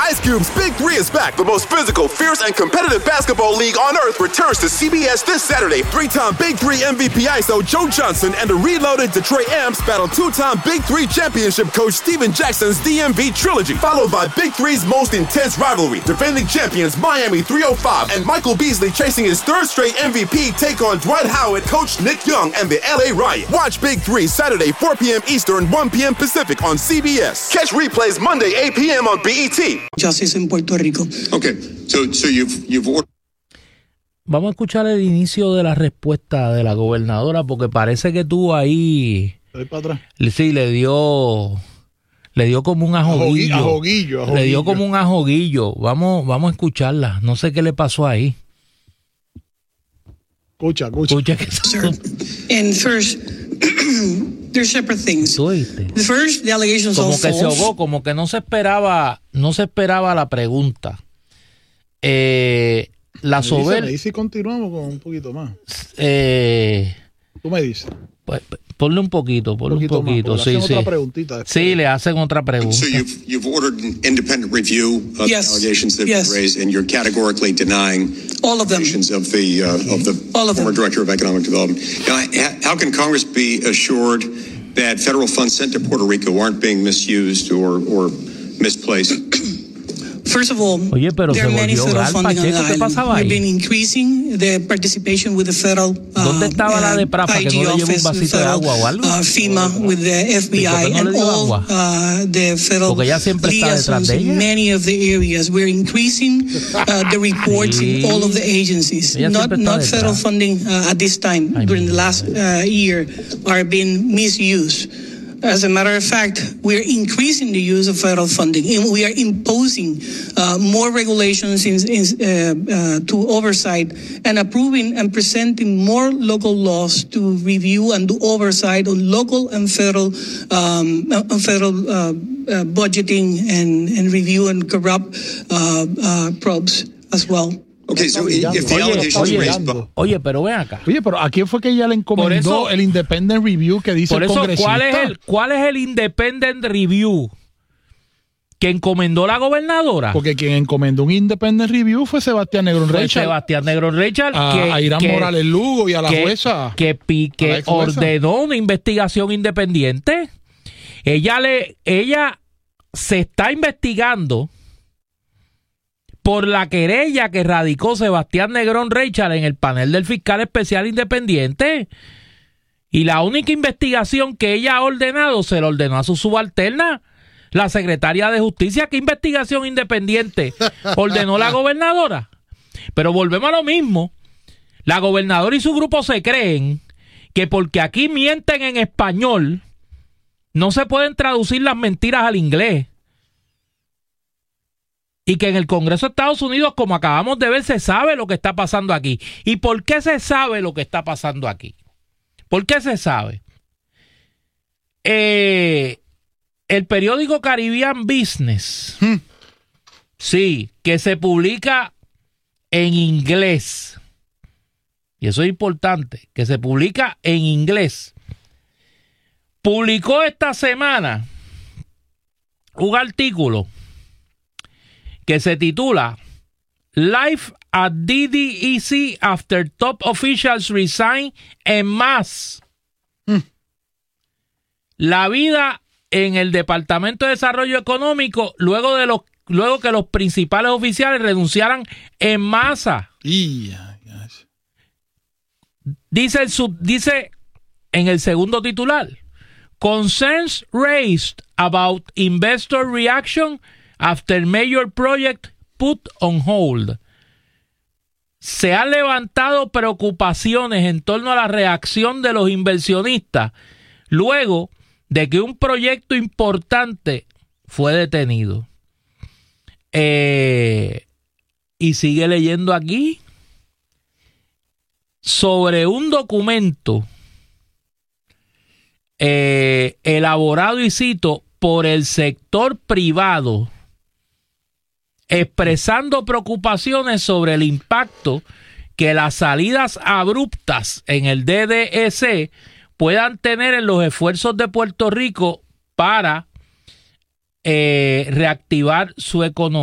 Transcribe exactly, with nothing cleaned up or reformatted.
Ice Cube's Big Three is back. The most physical, fierce, and competitive basketball league on earth returns to C B S this Saturday. Three-time Big Three M V P I S O Joe Johnson and the reloaded Detroit Amps battle two-time Big Three championship coach Steven Jackson's D M V trilogy, followed by Big Three's most intense rivalry. Defending champions Miami three oh five and Michael Beasley chasing his third straight M V P take on Dwight Howard, Coach Nick Young, and the L A Riot. Watch Big Three Saturday, four p.m. Eastern, one p.m. Pacific on C B S. Catch replays Monday, eight p.m. on B E T. Justice en Puerto Rico. Okay, so so you've you've ordered. Vamos a escuchar el inicio de la respuesta de la gobernadora porque parece que tuvo ahí. Estoy para atrás. Sí, le dio le dio como un ajoguillo. Ajoguillo, ajoguillo. Le dio como un ajoguillo. Vamos vamos a escucharla. No sé qué le pasó ahí. Escucha, escucha. Escucha que Sir, and first, they're separate things. The first, the allegations como are que false. se ahogó, como que no se esperaba, no se esperaba la pregunta. Eh, la soberbia. Y si continuamos con un poquito más. Eh, Tú me dices. Pues, ponle un poquito, ponle un poquito, un poquito más, sí, sí. Otra preguntita después. Sí, le hacen otra pregunta. So you've you've ordered an independent review of Yes. the allegations that Yes. were raised, and you're categorically denying all of them. allegations of the uh, of the all of former them. director of economic development. Now, how can Congress be assured that federal funds sent to Puerto Rico aren't being misused or or misplaced? First of all, Oye, pero there se are many volvió federal oral, funding on the Pacheco, ¿qué island. pasaba ahí? We've been increasing the participation with the federal uh, ¿Dónde estaba la de Prafa, que no le llevó un vasito de agua o algo? Uh, FEMA, with the F B I, ¿Por qué no and le dio all agua? uh, the federal Porque ella siempre está detrás liaisons de ella. in many of the areas. We're increasing uh, the reports Sí. in all of the agencies. Ella Not siempre está not detrás. federal funding uh, at this time, Ay, during the mira. last uh, year, are being misused. As a matter of fact, we're increasing the use of federal funding, and we are imposing uh, more regulations in, in, uh, uh, to oversight and approving and presenting more local laws to review and do oversight on local and federal um, and federal uh, uh, budgeting and, and review and corrupt uh, uh, probes as well. Okay, so if the Oye, allegations oye, raised by oye, pero ven acá. Oye, pero ¿a quién fue que ella le encomendó Por eso- el Independent Review que dice Por el eso, congresista? ¿cuál es el cuál es el Independent Review que encomendó la gobernadora? Porque quien encomendó un Independent Review fue Sebastián Negrón Fue Richard. Sebastián Negrón Richard A, que, a Irán que- Morales Lugo y a la que, jueza. que, pi- a que la ex jueza. ordenó una investigación independiente. Ella le ella se está investigando por la querella que radicó Sebastián Negrón Richard en el panel del fiscal especial independiente. Y la única investigación que ella ha ordenado se la ordenó a su subalterna, la secretaria de Justicia. ¿Qué investigación independiente ordenó la gobernadora? Pero volvemos a lo mismo. La gobernadora y su grupo se creen que porque aquí mienten en español, no se pueden traducir las mentiras al inglés. Y que en el Congreso de Estados Unidos, como acabamos de ver, se sabe lo que está pasando aquí. ¿Y por qué se sabe lo que está pasando aquí? ¿Por qué se sabe? Eh, el periódico Caribbean Business, Hmm. sí, que se publica en inglés, y eso es importante, que se publica en inglés, publicó esta semana un artículo que se titula Life at D D E C after top officials resign en masse. Mm. La vida en el Departamento de Desarrollo Económico luego de los luego que los principales oficiales renunciaran en masa. Y, ay, ay. Dice el sub, dice en el segundo titular, concerns raised about investor reaction after major project put on hold. Se han levantado preocupaciones en torno a la reacción de los inversionistas luego de que un proyecto importante fue detenido. Eh, y sigue leyendo aquí sobre un documento eh, elaborado, y cito, por el sector privado, expresando preocupaciones sobre el impacto que las salidas abruptas en el D D E C puedan tener en los esfuerzos de Puerto Rico para eh, reactivar su economía.